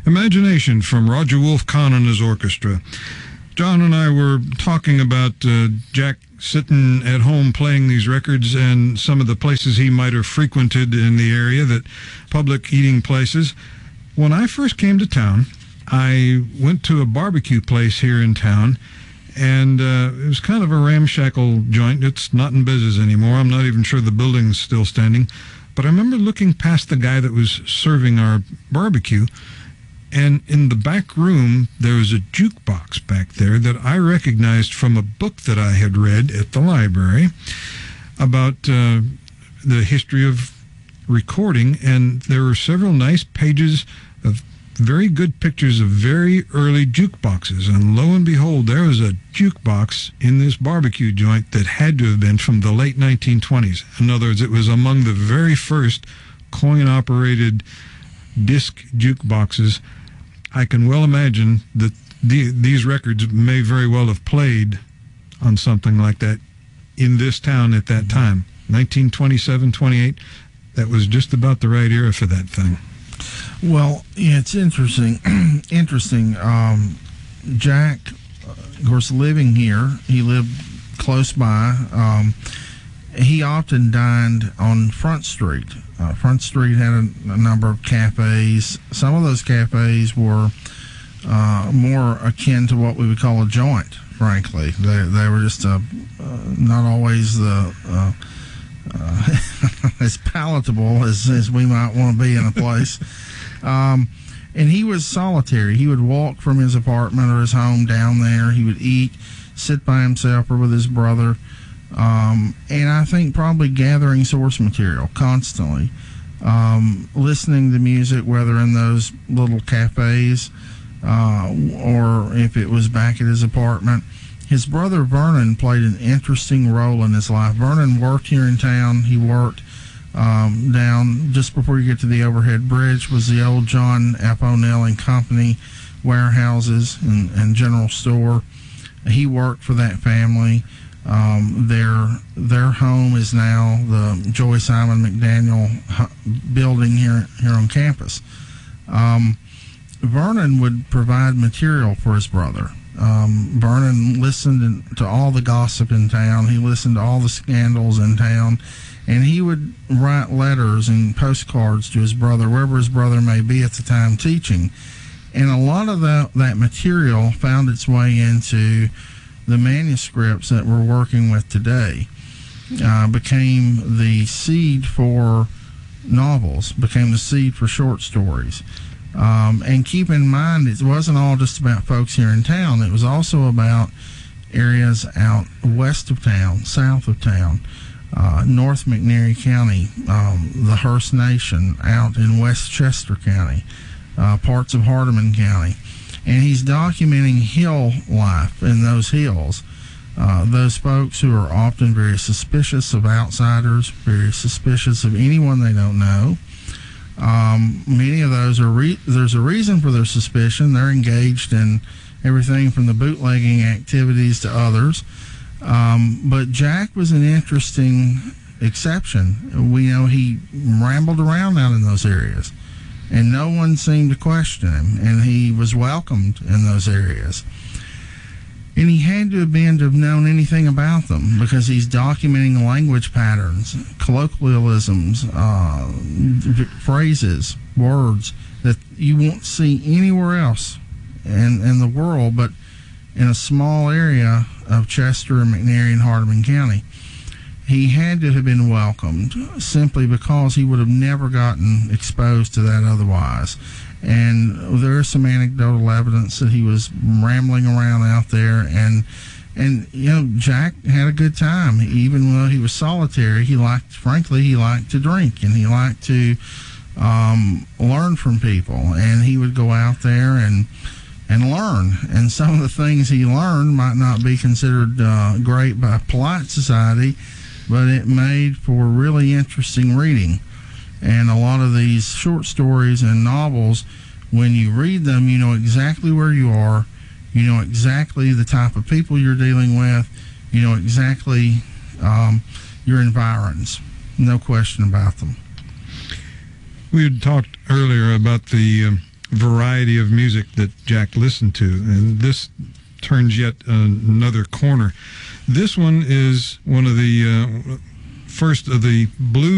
Imagination from Roger Wolf Kahn and his orchestra. John and I were talking about Jack sitting at home playing these records and some of the places he might have frequented in the area, that public eating places. When I first came to town, I went to a barbecue place here in town, and it was kind of a ramshackle joint. It's not in business anymore. I'm not even sure the building's still standing. But I remember looking past the guy that was serving our barbecue, and in the back room, there was a jukebox back there that I recognized from a book that I had read at the library about the history of recording, and there were several nice pages of very good pictures of very early jukeboxes. And lo and behold, there was a jukebox in this barbecue joint that had to have been from the late 1920s. In other words, it was among the very first coin-operated disc jukeboxes. I can well imagine that these records may very well have played on something like that in this town at that time. 1927, 28, that was just about the right era for that thing. Well, yeah, it's interesting. Jack, of course, living here, he lived close by. He often dined on Front Street. Front Street had a number of cafes. Some of those cafes were more akin to what we would call a joint, frankly. They were just not always as palatable as we might want to be in a place. And he was solitary. He would walk from his apartment or his home down there. He would eat, sit by himself or with his brother. And I think probably gathering source material constantly, listening to music, whether in those little cafes or if it was back at his apartment. His brother Vernon played an interesting role in his life. Vernon worked here in town. He worked down just before you get to the overhead bridge was the old John F. O'Neill and Company warehouses and general store. He worked for that family. Their home is now the Joy Simon McDaniel building here on campus. Vernon would provide material for his brother. Vernon listened to all the gossip in town. He listened to all the scandals in town, and he would write letters and postcards to his brother, wherever his brother may be at the time teaching. And a lot of that material found its way into the manuscripts that we're working with today. Became the seed for novels, became the seed for short stories. And keep in mind, it wasn't all just about folks here in town. It was also about areas out west of town, south of town, North McNairy County, the Hearst Nation, out in Westchester County, parts of Hardeman County. And he's documenting hill life in those hills. Those folks who are often very suspicious of outsiders, very suspicious of anyone they don't know. Many of those there's a reason for their suspicion. They're engaged in everything from the bootlegging activities to others. But Jack was an interesting exception. We know he rambled around out in those areas, and no one seemed to question him, and he was welcomed in those areas. And he had to have known anything about them, because he's documenting language patterns, colloquialisms, phrases, words that you won't see anywhere else in the world, but in a small area of Chester and McNairy and Hardeman County. He had to have been welcomed simply because he would have never gotten exposed to that otherwise. And there is some anecdotal evidence that he was rambling around out there, and you know, Jack had a good time. Even though he was solitary, he liked to drink, and he liked to learn from people, and he would go out there and learn. And some of the things he learned might not be considered great by polite society, but it made for really interesting reading. And a lot of these short stories and novels, when you read them, you know exactly where you are, you know exactly the type of people you're dealing with, you know exactly your environs. No question about them. We had talked earlier about the variety of music that Jack listened to. And this turns yet another corner. This one is one of the first of the blues